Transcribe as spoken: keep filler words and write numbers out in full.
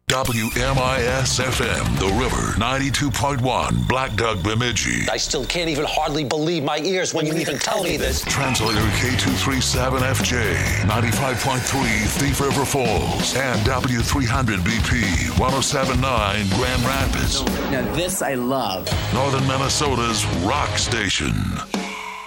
W M I S F M, The River, ninety-two point one, Black Duck, Bemidji. I still can't even hardly believe my ears when you even tell me this. Translator K two thirty-seven F J, ninety-five point three, Thief River Falls, and W three hundred B P, one oh seven point nine, Grand Rapids. Now this I love. Northern Minnesota's rock station.